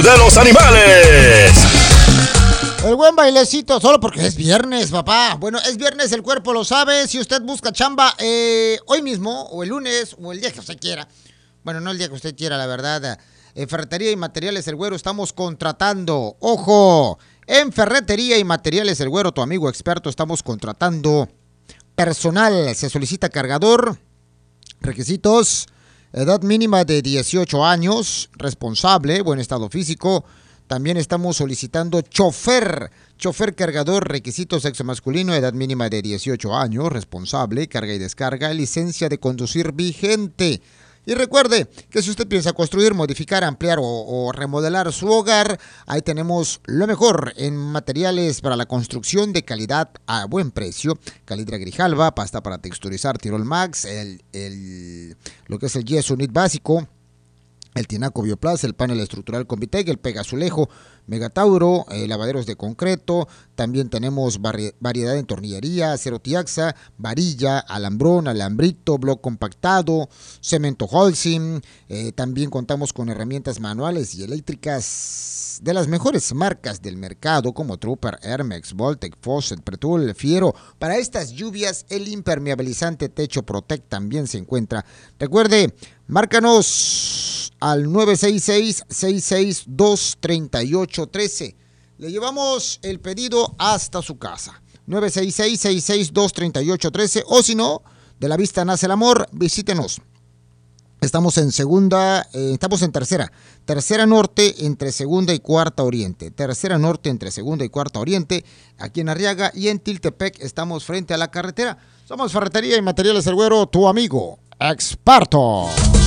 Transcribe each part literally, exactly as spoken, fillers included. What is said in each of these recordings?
de los animales. El buen bailecito, solo porque es viernes, papá. Bueno, es viernes, el cuerpo lo sabe. Si usted busca chamba eh, hoy mismo, o el lunes, o el día que usted quiera. Bueno, no el día que usted quiera, la verdad. En Ferretería y Materiales El Güero estamos contratando. ¡Ojo! En Ferretería y Materiales El Güero, tu amigo experto, estamos contratando personal. Se solicita cargador. Requisitos: edad mínima de dieciocho años, responsable, buen estado físico. También estamos solicitando chofer, chofer cargador, requisitos: sexo masculino, edad mínima de dieciocho años, responsable, carga y descarga, licencia de conducir vigente. Y recuerde que si usted piensa construir, modificar, ampliar o, o remodelar su hogar, ahí tenemos lo mejor en materiales para la construcción de calidad a buen precio. Calidra Grijalva, pasta para texturizar Tirol Max, el, el, lo que es el yeso unit básico, el tinaco Bioplas, el panel estructural Convitec, el Pegazulejo Megatauro, eh, lavaderos de concreto. También tenemos vari variedad en tornillería, acero tiaxa, varilla, alambrón, alambrito, bloc compactado, cemento Holcim. Eh, también contamos con herramientas manuales y eléctricas de las mejores marcas del mercado, como Trooper, Hermex, Voltec, Fosset, Pretul, Fiero. Para estas lluvias, el impermeabilizante Techo Protect también se encuentra. Recuerde, márcanos al nueve seis seis, seis seis dos, tres ocho uno tres. Le llevamos el pedido hasta su casa. nueve seis seis, seis seis dos, tres ocho uno tres. O si no, de la vista nace el amor, visítenos. Estamos en segunda, eh, estamos en tercera. Tercera norte entre segunda y cuarta oriente. Tercera norte entre segunda y cuarta oriente. Aquí en Arriaga y en Tiltepec estamos frente a la carretera. Somos Ferretería y Materiales El Güero, tu amigo experto.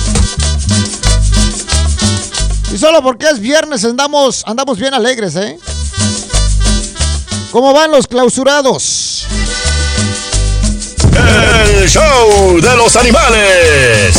Y solo porque es viernes andamos, andamos bien alegres, ¿eh? ¿Cómo van los clausurados? El show de los animales.